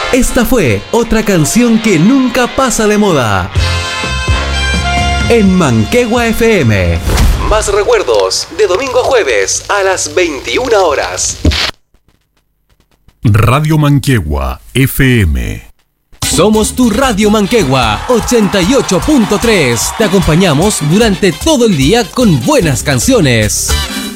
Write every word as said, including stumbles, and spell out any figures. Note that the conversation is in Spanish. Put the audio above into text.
Esta fue otra canción que nunca pasa de moda. En Manquehue F M. Más recuerdos de domingo a jueves a las veintiuna horas. Radio Manquehue F M. Somos tu Radio Manquehue ochenta y ocho punto tres. Te acompañamos durante todo el día con buenas canciones.